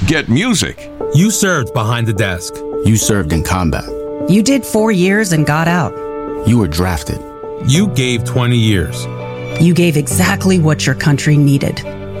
Get music. You served behind the desk. You served in combat. You did 4 years and got out. You were drafted. You gave 20 years. You gave exactly what your country needed.